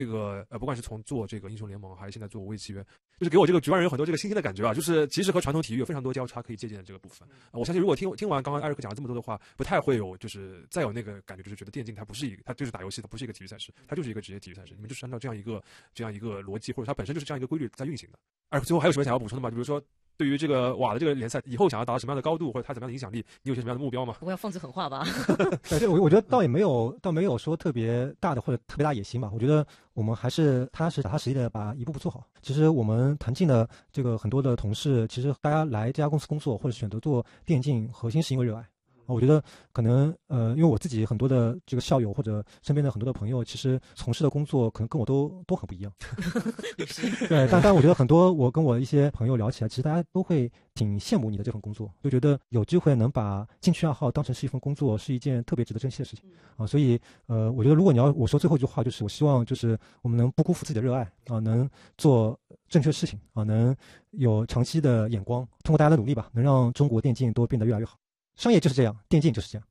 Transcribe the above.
这个不管是从做这个英雄联盟，还是现在做无畏契约，就是给我这个局外人有很多这个新鲜的感觉啊，就是其实和传统体育有非常多交叉可以借鉴的这个部分。我相信如果听完刚刚艾瑞克讲了这么多的话，不太会有就是再有那个感觉，就是觉得电竞它不是它就是打游戏，它不是一个体育赛事，它就是一个职业体育赛事。你们就是按照这样一个逻辑，或者它本身就是这样一个规律在运行的。最后还有什么想要补充的吗？比如说对于这个瓦的这个联赛以后想要达到什么样的高度，或者它怎么样的影响力，你有些什么样的目标吗？ 不要放弃狠话吧。 对，我觉得倒没有说特别大的或者特别大野心吧。我觉得我们还是踏实地的把一步步做好。其实我们谈进的这个很多的同事，其实大家来这家公司工作或者选择做电竞，核心是因为热爱。我觉得可能因为我自己很多的这个校友或者身边的很多的朋友，其实从事的工作可能跟我都很不一样。对，但我觉得很多我跟我一些朋友聊起来，其实大家都会挺羡慕你的这份工作，就觉得有机会能把兴趣爱好当成是一份工作，是一件特别值得珍惜的事情啊。所以我觉得如果我说最后一句话，就是我希望就是我们能不辜负自己的热爱啊，能做正确事情啊，能有长期的眼光，通过大家的努力吧，能让中国电竞都变得越来越好。商业就是这样，电竞就是这样。